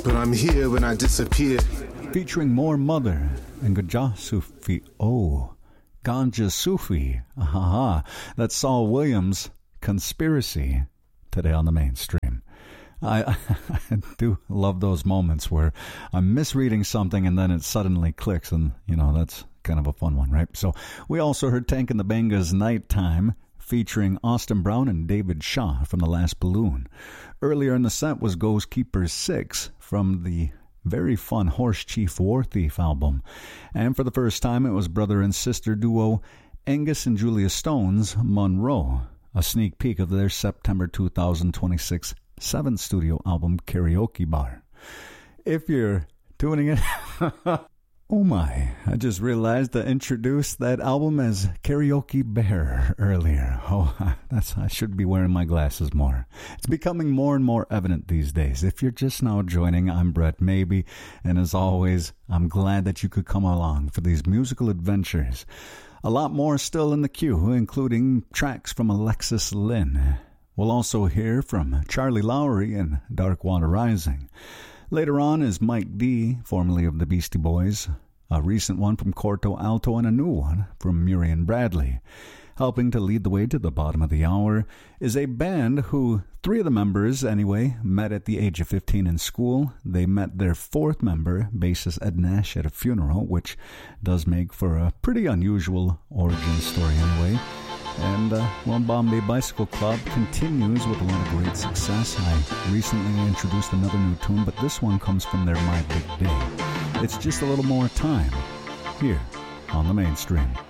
but I'm here when I disappear. Featuring More Mother and Ganja Sufi. Oh, Ganja Sufi. That's Saul Williams' Conspiracy today on the mainstream. I do love those moments where I'm misreading something and then it suddenly clicks, and, you know, that's kind of a fun one, right? So we also heard Tank and the Bangas' Nighttime, featuring Austin Brown and David Shaw from The Last Balloon. Earlier in the set was Ghost Keeper 6 from the very fun Horse Chief War Thief album. And for the first time, it was brother and sister duo Angus and Julia Stone's Monroe, a sneak peek of their September 2026 7th studio album, Karaoke Bar. If you're tuning in, oh my, I just realized I introduced that album as Karaoke Bear earlier. Oh, I should be wearing my glasses more. It's becoming more and more evident these days. If you're just now joining, I'm Brett Maybe, and as always, I'm glad that you could come along for these musical adventures. A lot more still in the queue, including tracks from Alexis Lynn. We'll also hear from Charlie Lowry and Dark Water Rising. Later on is Mike D., formerly of the Beastie Boys, a recent one from Corto Alto, and a new one from Murian Bradley. Helping to lead the way to the bottom of the hour is a band who, 3 of the members anyway, met at the age of 15 in school. They met their 4th member, bassist Ed Nash, at a funeral, which does make for a pretty unusual origin story anyway. And, Bombay Bicycle Club continues with a lot of great success. I recently introduced another new tune, but this one comes from their My Big Day. It's just a little more time here on the mainstream.